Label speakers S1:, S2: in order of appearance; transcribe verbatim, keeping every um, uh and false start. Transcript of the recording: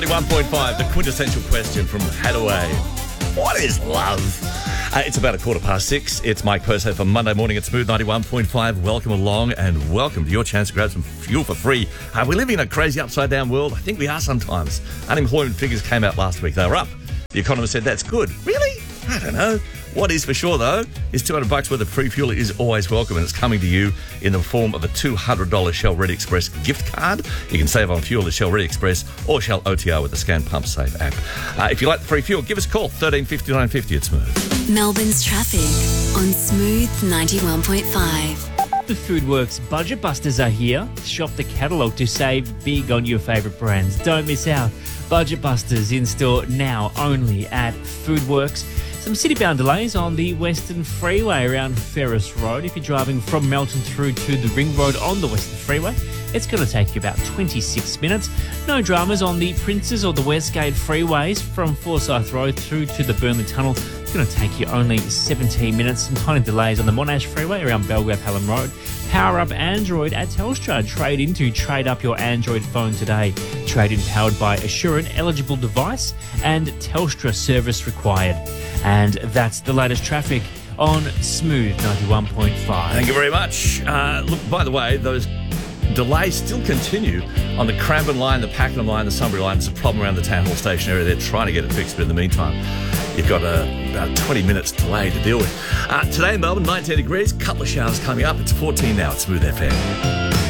S1: one point five, the quintessential question from Hadaway. What is love? Uh, it's about a quarter past six. It's Mike Perso for Monday morning at Smooth ninety-one point five. Welcome along and welcome to your chance to grab some fuel for free. Uh, we live in a crazy upside-down world. I think we are sometimes. Unemployment figures came out last week. They were up. The economist said that's good. Really? I don't know. What is for sure, though, is two hundred bucks worth of free fuel is always welcome, and it's coming to you in the form of a two hundred dollars Shell Ready Express gift card. You can save on fuel at Shell Ready Express or Shell O T R with the Scan Pump Save app. Uh, if you like the free fuel, give us a call, thirteen fifty-nine fifty at Smooth.
S2: Melbourne's traffic on Smooth ninety-one point five.
S3: The Foodworks Budget Busters are here. Shop the catalogue to save big on your favourite brands. Don't miss out. Budget Busters in store now only at Foodworks. Some city-bound delays on the Western Freeway around Ferris Road. If you're driving from Melton through to the Ring Road on the Western Freeway, it's going to take you about twenty-six minutes. No dramas on the Princes or the Westgate freeways from Forsyth Road through to the Burnley Tunnel. It's going to take you only seventeen minutes. Some tiny delays on the Monash Freeway around Belgrave Hallam Road. Power up Android at Telstra. Trade in to trade up your Android phone today. Trade in powered by Assurant, eligible device and Telstra service required. And that's the latest traffic on Smooth ninety-one point five.
S1: Thank you very much. Uh, look, by the way, those delays still continue on the Cranbourne line, the Pakenham line, the Sunbury line. There's a problem around the Town Hall Station area. They're trying to get it fixed, but in the meantime, you've got uh, about twenty minutes delay to deal with. Uh, today in Melbourne, nineteen degrees, couple of showers coming up. It's fourteen now at Smooth F M.